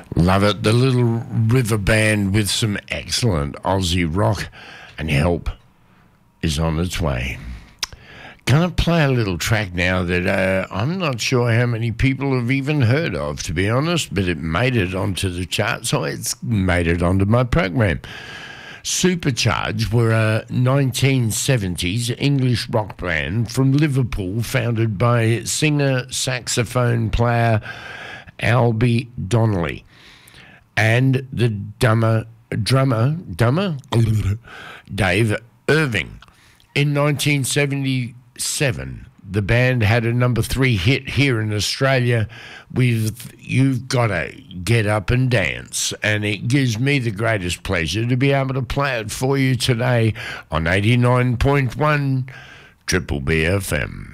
Love it. The Little River Band with some excellent Aussie rock, and Help is on its way. Gonna play a little track now that I'm not sure how many people have even heard of, to be honest, but it made it onto the chart, so it's made it onto my program. Supercharge were a 1970s English rock band from Liverpool founded by singer-saxophone player Albie Donnelly and the drummer Dave Irving. In 1977, the band had a number 3 hit here in Australia with You've Gotta Get Up and Dance, and it gives me the greatest pleasure to be able to play it for you today on 89.1 Triple B FM.